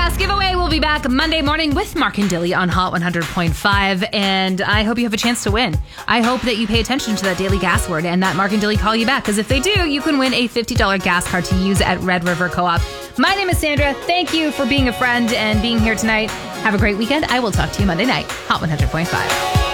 Gas giveaway. We'll be back Monday morning with Mark and Dilly on Hot 100.5. And I hope you have a chance to win. I hope that you pay attention to that daily gas word and that Mark and Dilly call you back. Because if they do, you can win a $50 gas card to use at Red River Co-op. My name is Sandra. Thank you for being a friend and being here tonight. Have a great weekend. I will talk to you Monday night. Hot 100.5.